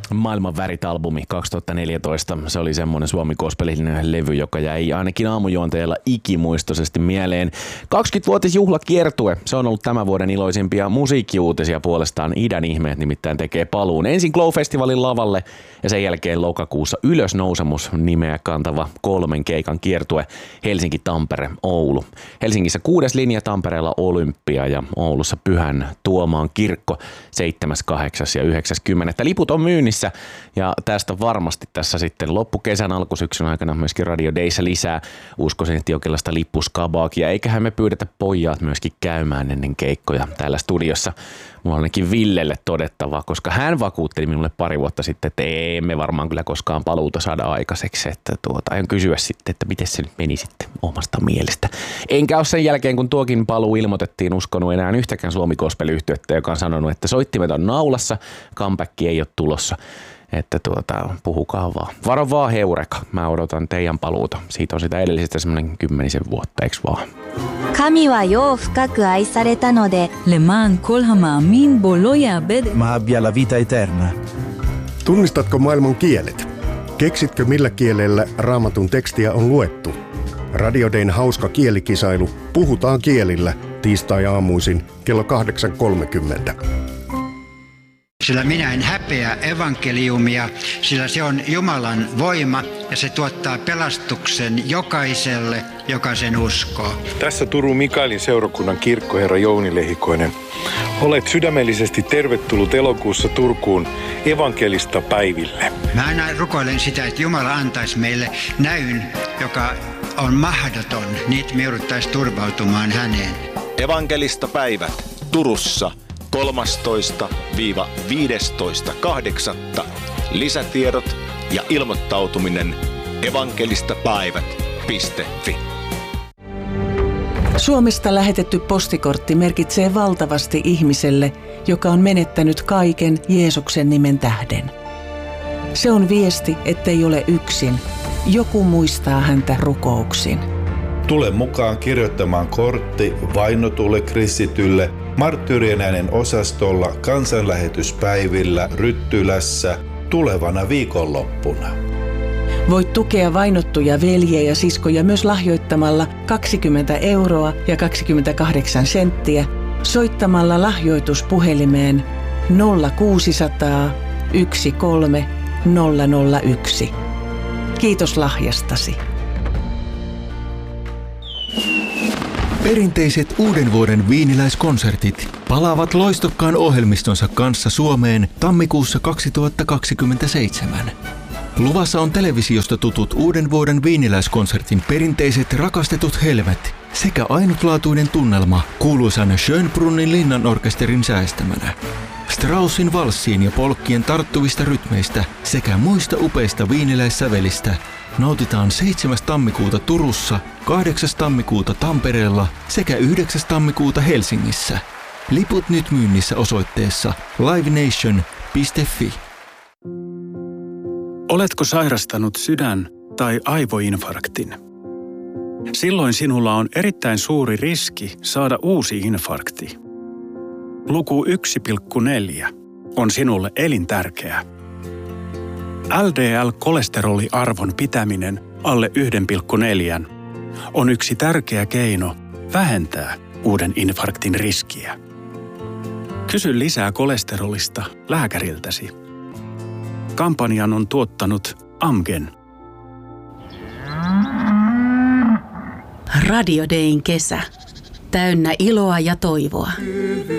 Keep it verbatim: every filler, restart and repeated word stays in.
Maailman värit-albumi kaksituhattaneljätoista. Se oli semmoinen suomi-gospelillinen levy, joka jäi ainakin aamujuonteella ikimuistoisesti mieleen. kaksikymmenvuotisjuhlakiertue. Se on ollut tämän vuoden iloisimpia musiikkiuutisia, puolestaan Idän ihmeet nimittäin tekee paluun. Ensin Glow-festivaalin lavalle ja sen jälkeen lokakuussa Ylösnousemus nimeä kantava kolmen keikan kiertue Helsinki, Tampere, Oulu. Helsingissä kuudes linja, Tampereella Olympia ja Oulussa Pyhän Tuomaan kirkko seitsemäs, kahdeksas ja yhdeksäs kymmenettä. Liput on myynnissä ja tästä varmasti tässä sitten loppukesän alkusyksyn aikana myöskin Radio Dayssä lisää. Uskoisin, että jonkinlaista lippuskabaakia. Eiköhän me pyydetä pojat myöskin käymään ennen keikkoja täällä studiossa. Mulla on ainakin Villelle todettavaa, koska hän vakuutteli minulle pari vuotta sitten, että emme varmaan kyllä koskaan paluuta saada aikaiseksi. Että tuota, aion kysyä sitten, että miten se nyt meni sitten omasta mielestä. Enkä ole sen jälkeen, kun tuokin paluu ilmoitettiin, uskonut enää yhtäkään Suomi-gospel-yhtyettä, joka on sanonut, että soittimet on naulassa, comeback ei ole tulossa. Että tuota, puhukaa vaan. Varo vaan Heureka. Mä odotan teidän paluuta. Siitä on sitä edellisestä semmoinen kymmenisen vuotta, eiks vaan? Kami wa jo fukaku aisareta node. Leman kol hamaamin bo lo ya'bed. Ma abbia la vita eterna. Tunnistatko maailman kielet? Keksitkö millä kielellä Raamatun tekstiä on luettu? Radio Dayn hauska kielikisailu Puhutaan kielillä tiistai-aamuisin kello kahdeksan kolmekymmentä. Sillä minä en häpeä evankeliumia, sillä se on Jumalan voima ja se tuottaa pelastuksen jokaiselle, joka sen uskoo. Tässä Turun Mikaelin seurakunnan kirkkoherra Jouni Lehikoinen. Olet sydämellisesti tervetullut elokuussa Turkuun evankelista päiville. Mä aina rukoilen sitä, että Jumala antaisi meille näyn, joka on mahdoton, niin me jouduttaisiin turvautumaan häneen. Evankelista päivät Turussa. kolmastoista viidestoista kahdeksatta Lisätiedot ja ilmoittautuminen evankelistapäivät piste fi. Suomesta lähetetty postikortti merkitsee valtavasti ihmiselle, joka on menettänyt kaiken Jeesuksen nimen tähden. Se on viesti, ettei ole yksin. Joku muistaa häntä rukouksin. Tule mukaan kirjoittamaan kortti vainotulle kristitylle Marttyyrien äänen osastolla kansanlähetyspäivillä Ryttylässä tulevana viikonloppuna. Voit tukea vainottuja veljiä ja siskoja myös lahjoittamalla kaksikymmentä euroa ja kaksikymmentäkahdeksan senttiä soittamalla lahjoituspuhelimeen nolla kuusisataa yksi kolme nolla nolla yksi. Kiitos lahjastasi. Perinteiset uuden vuoden viiniläiskonsertit palaavat loistokkaan ohjelmistonsa kanssa Suomeen tammikuussa kaksituhattakaksikymmentäseitsemän. Luvassa on televisiosta tutut uuden vuoden viiniläiskonsertin perinteiset rakastetut helmet sekä ainutlaatuinen tunnelma kuuluisan Schönbrunnin linnanorkesterin säästämänä. Straussin valssien ja polkkien tarttuvista rytmeistä sekä muista upeista viiniläissävelistä nautitaan seitsemäs tammikuuta Turussa, kahdeksas tammikuuta Tampereella sekä yhdeksäs tammikuuta Helsingissä. Liput nyt myynnissä osoitteessa livenation piste fi. Oletko sairastanut sydän- tai aivoinfarktin? Silloin sinulla on erittäin suuri riski saada uusi infarkti. Luku yksi pilkku neljä on sinulle elintärkeä. L D L-kolesteroliarvon pitäminen alle yksi pilkku neljä on yksi tärkeä keino vähentää uuden infarktin riskiä. Kysy lisää kolesterolista lääkäriltäsi. Kampanjan on tuottanut Amgen. Radio Dayn kesä. Täynnä iloa ja toivoa.